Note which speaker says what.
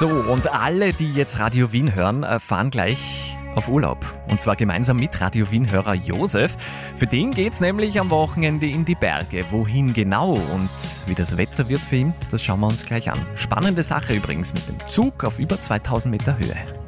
Speaker 1: So, und alle, die jetzt Radio Wien hören, fahren gleich auf Urlaub. Und zwar gemeinsam mit Radio Wien-Hörer Josef. Für den geht's nämlich am Wochenende in die Berge. Wohin genau und wie das Wetter wird für ihn, das schauen wir uns gleich an. Spannende Sache übrigens mit dem Zug auf über 2000 Meter Höhe.